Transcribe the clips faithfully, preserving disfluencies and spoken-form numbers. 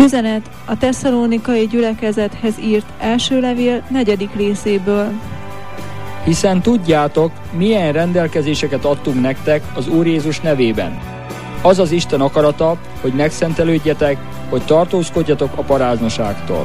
Üzenet a tesszalónikai gyülekezethez írt első levél negyedik részéből. Hiszen tudjátok, milyen rendelkezéseket adtunk nektek az Úr Jézus nevében. Az az Isten akarata, hogy megszentelődjetek, hogy tartózkodjatok a paráznaságtól.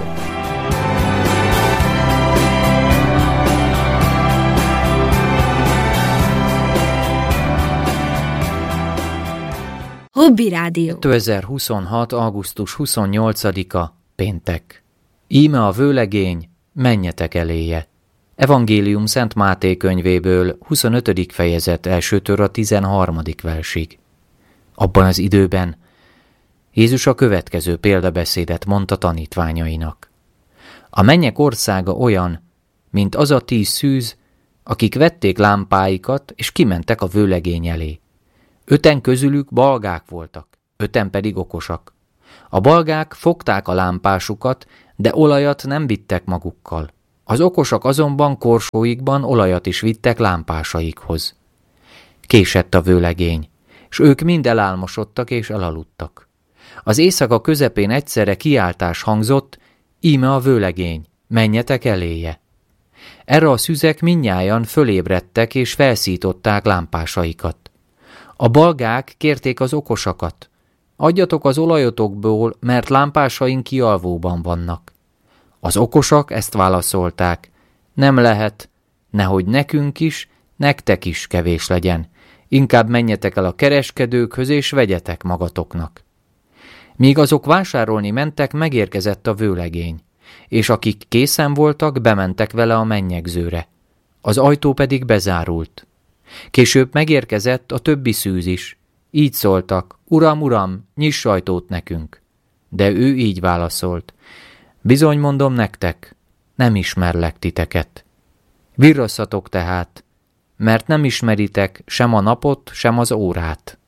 Hobby Rádió. kétezer-huszonhat. augusztus huszonnyolcadika. Péntek. Íme a vőlegény, menjetek eléje. Evangélium Szent Máté könyvéből, huszonötödik fejezet elsőtől a tizenharmadik versig. Abban az időben Jézus a következő példabeszédet mondta tanítványainak. A mennyek országa olyan, mint az a tíz szűz, akik vették lámpáikat, és kimentek a vőlegény elé. Öten közülük balgák voltak, öten pedig okosak. A balgák fogták a lámpásukat, de olajat nem vittek magukkal. Az okosak azonban korsóikban olajat is vittek lámpásaikhoz. Késett a vőlegény, s ők mind elálmosodtak és elaludtak. Az éjszaka közepén egyszerre kiáltás hangzott, íme a vőlegény, menjetek eléje. Erre a szüzek mindnyájan fölébredtek és felszították lámpásaikat. A balgák kérték az okosakat, adjatok az olajotokból, mert lámpásaink kialvóban vannak. Az okosak ezt válaszolták, nem lehet, nehogy nekünk is, nektek is kevés legyen, inkább menjetek el a kereskedőkhöz és vegyetek magatoknak. Míg azok vásárolni mentek, megérkezett a vőlegény, és akik készen voltak, bementek vele a mennyegzőre. Az ajtó pedig bezárult. Később megérkezett a többi szűz is. Így szóltak, uram, uram, nyiss ajtót nekünk. De ő így válaszolt, bizony mondom nektek, nem ismerlek titeket. Virrasszatok tehát, mert nem ismeritek sem a napot, sem az órát.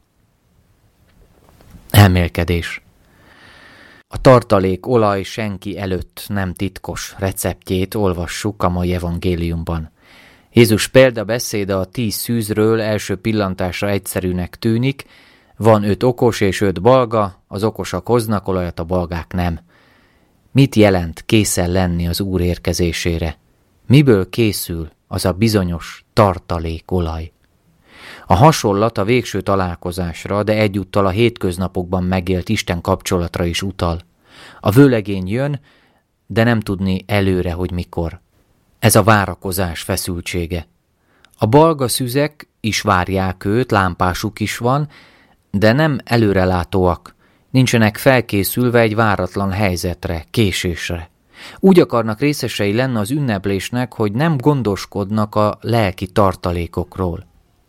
Elmélkedés. A tartalék olaj senki előtt nem titkos receptjét olvassuk a mai evangéliumban. Jézus példabeszéde a tíz szűzről első pillantásra egyszerűnek tűnik, van öt okos és öt balga, az okosak hoznak olajat, a balgák nem. Mit jelent készen lenni az Úr érkezésére? Miből készül az a bizonyos tartalékolaj? A hasonlat a végső találkozásra, de egyúttal a hétköznapokban megélt Isten kapcsolatra is utal. A vőlegény jön, de nem tudni előre, hogy mikor. Ez a várakozás feszültsége. A balga szüzek is várják őt, lámpásuk is van, de nem előrelátóak, nincsenek felkészülve egy váratlan helyzetre, késésre. Úgy akarnak részesei lenni az ünneplésnek, hogy nem gondoskodnak a lelki tartalékokról.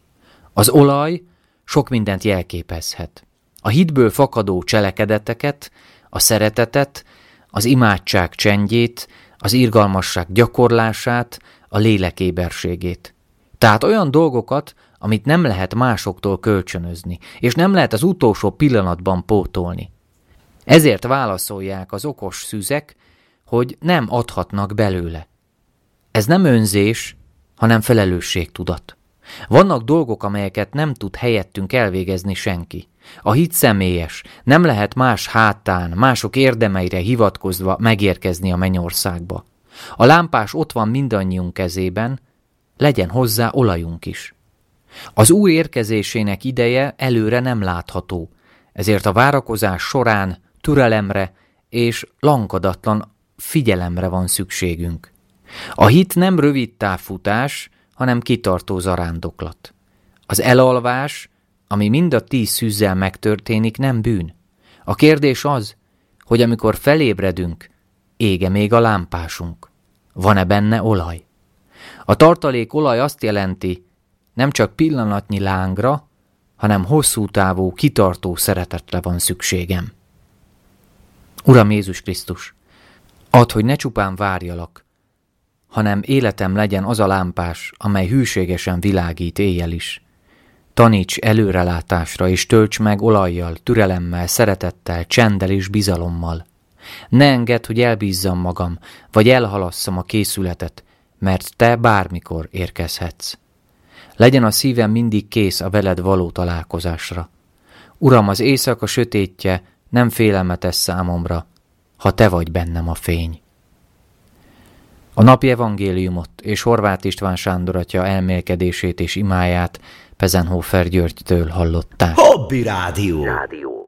Az olaj sok mindent jelképezhet. A hitből fakadó cselekedeteket, a szeretetet, az imádság csendjét, az irgalmasság gyakorlását, a lélek éberségét. Tehát olyan dolgokat, amit nem lehet másoktól kölcsönözni, és nem lehet az utolsó pillanatban pótolni. Ezért válaszolják az okos szüzek, hogy nem adhatnak belőle. Ez nem önzés, hanem felelősségtudat. Vannak dolgok, amelyeket nem tud helyettünk elvégezni senki. A hit személyes, nem lehet más hátán, mások érdemeire hivatkozva megérkezni a mennyországba. A lámpás ott van mindannyiunk kezében, legyen hozzá olajunk is. Az Úr érkezésének ideje előre nem látható, ezért a várakozás során türelemre és lankadatlan figyelemre van szükségünk. A hit nem rövid távfutás, hanem kitartó zarándoklat. Az elalvás, ami mind a tíz szűzzel megtörténik, nem bűn. A kérdés az, hogy amikor felébredünk, ége még a lámpásunk. Van-e benne olaj? A tartalék olaj azt jelenti, nem csak pillanatnyi lángra, hanem hosszú távú, kitartó szeretetre van szükségem. Uram Jézus Krisztus, add, hogy ne csupán várjalak, hanem életem legyen az a lámpás, amely hűségesen világít éjjel is. Taníts előrelátásra, és tölts meg olajjal, türelemmel, szeretettel, csenddel és bizalommal. Ne engedd, hogy elbízzam magam, vagy elhalasszam a készületet, mert te bármikor érkezhetsz. Legyen a szívem mindig kész a veled való találkozásra. Uram, az éjszaka sötétje nem félelmetes számomra, ha te vagy bennem a fény. A napi evangéliumot és Horváth István Sándor atya elmélkedését és imáját Pezenhofer Györgytől hallották. Hobby Rádió. Rádió.